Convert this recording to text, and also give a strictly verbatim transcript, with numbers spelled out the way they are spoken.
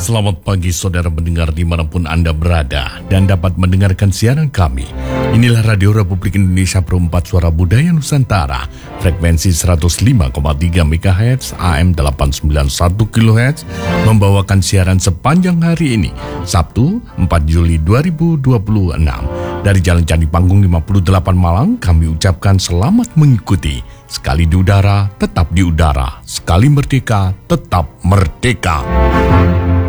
Selamat pagi saudara pendengar dimanapun Anda berada dan dapat mendengarkan siaran kami. Inilah Radio Republik Indonesia Perempat Suara Budaya Nusantara, frekuensi seratus lima koma tiga megahertz, A M delapan sembilan satu kilohertz, membawakan siaran sepanjang hari ini, Sabtu empat Juli dua ribu dua puluh enam. Dari Jalan Candi Panggung lima puluh delapan Malang, kami ucapkan selamat mengikuti. Sekali di udara, tetap di udara. Sekali merdeka, tetap merdeka.